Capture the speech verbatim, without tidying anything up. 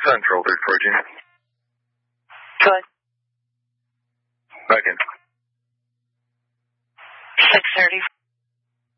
Central, third Virginia. Good. Back in. six thirty.